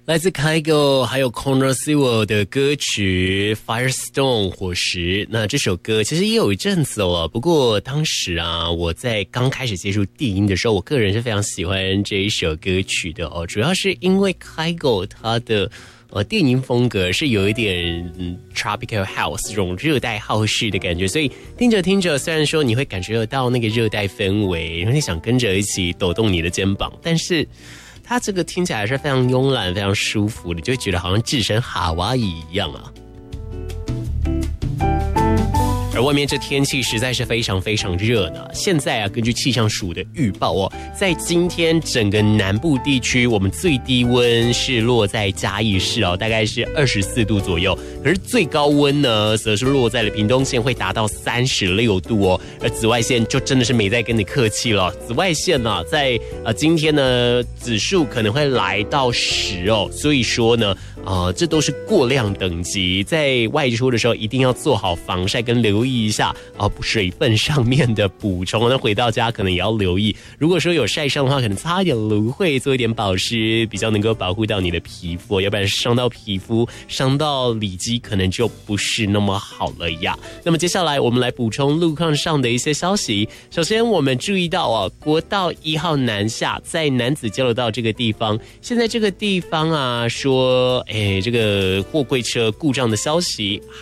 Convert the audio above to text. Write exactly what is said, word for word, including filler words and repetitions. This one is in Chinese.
来自 Kygo 还有 Conor Sewell 的歌曲 Firestone 火石。那这首歌其实也有一阵子了，不过当时啊，我在刚开始接触电音的时候，我个人是非常喜欢这一首歌曲的哦，主要是因为 Kygo 它的呃电音风格是有一点、嗯、tropical house 这种热带house式的感觉，所以听着听着，虽然说你会感觉得到那个热带氛围，然后你想跟着一起抖动你的肩膀，但是它这个听起来是非常慵懒非常舒服的，就会觉得好像置身夏威夷一样啊。而外面这天气实在是非常非常热呢。现在啊，根据气象署的预报哦，在今天整个南部地区，我们最低温是落在嘉义市哦，大概是二十四度左右。可是最高温呢，则是落在了屏东县，会达到三十六度哦。而紫外线就真的是没在跟你客气了，紫外线呢、啊，在呃今天呢，指数可能会来到十哦。所以说呢，啊、呃，这都是过量等级，在外出的时候一定要做好防晒跟留意一下啊，水分上面的补充。那回到家可能也要留意，如果说有晒伤的话，可能擦一点芦荟，做一点保湿，比较能够保护到你的皮肤，要不然伤到皮肤、伤到里肌，可能就不是那么好了呀。那么接下来我们来补充路况上的一些消息。首先我们注意到啊，国道一号南下，在楠梓交流道这个地方，现在这个地方啊，说，哎，这个货柜车故障的消息